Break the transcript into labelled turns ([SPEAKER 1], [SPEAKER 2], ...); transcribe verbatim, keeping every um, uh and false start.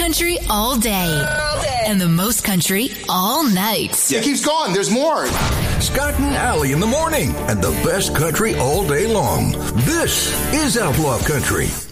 [SPEAKER 1] country all day. all day. And the most country all night.
[SPEAKER 2] Yeah, it keeps going. There's more.
[SPEAKER 3] Scott and Allie in the morning and the best country all day long. This is Outlaw Country.